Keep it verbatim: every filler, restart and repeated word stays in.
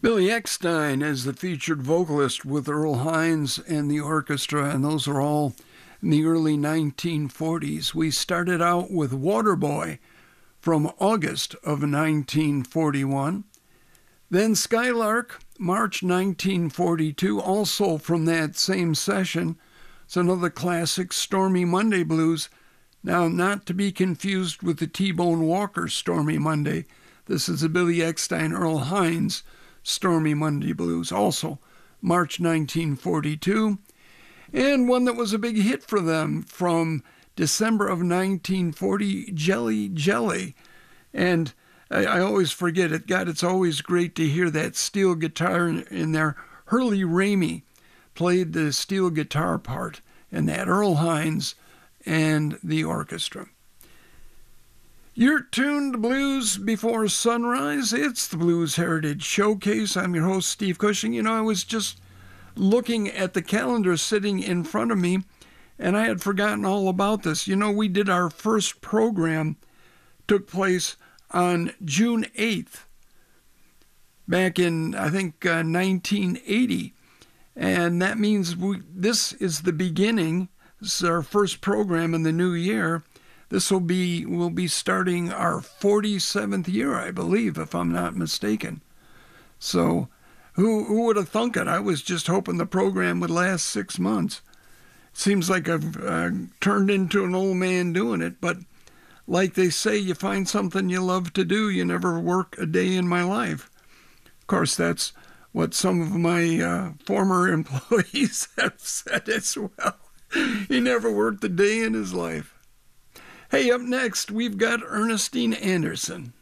Billy Eckstine as the featured vocalist with Earl Hines and the orchestra, and those are all in the early nineteen forties. We started out with Waterboy from August of nineteen forty-one. Then Skylark, March nineteen forty-two, also from that same session. It's another classic, Stormy Monday Blues. Now, not to be confused with the T-Bone Walker Stormy Monday. This is the Billy Eckstine, Earl Hines Stormy Monday Blues, also March nineteen forty-two. And one that was a big hit for them from December of nineteen forty, Jelly Jelly. And I, I always forget it. God, it's always great to hear that steel guitar in, in there. Hurley Ramey played the steel guitar part in that, Earl Hines and the orchestra. You're tuned to Blues Before Sunrise. It's the Blues Heritage Showcase. I'm your host, Steve Cushing. You know, I was just looking at the calendar sitting in front of me, and I had forgotten all about this. You know, we did our first program, took place on June eighth, back in, I think, uh, nineteen eighty. And that means we, this is the beginning. This is our first program in the new year. This will be, we'll be starting our forty-seventh year, I believe, if I'm not mistaken. So who who would have thunk it? I was just hoping the program would last six months. Seems like I've uh, turned into an old man doing it, but like they say, you find something you love to do, you never work a day in my life. Of course, that's what some of my uh, former employees have said as well. He never worked a day in his life. Hey, up next, we've got Ernestine Anderson.